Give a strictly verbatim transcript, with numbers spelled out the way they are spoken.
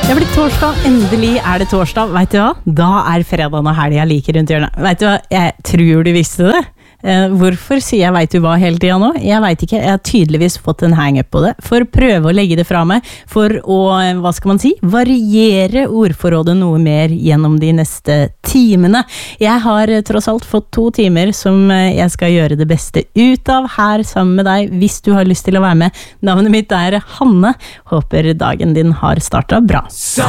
Det blir torsdag, endelig er det torsdag. Vet du hva? Da er fredagen og helga like rundt hjørnet. Vet du hva? Jeg tror du visste det. Eh, hvorfor sier jeg vet du hva hele tiden nå? Jeg vet ikke, jeg har tydeligvis fått en hang-up på det. For å prøve å legge det fra meg, for å, hva skal man si, variere ordforrådet noe mer gjennom de neste timene. Jeg har tross alt fått to timer som jeg skal gjøre det beste ut av her sammen med deg, hvis du har lyst til å være med. Navnet mitt er Hanne. Håper dagen din har startet bra.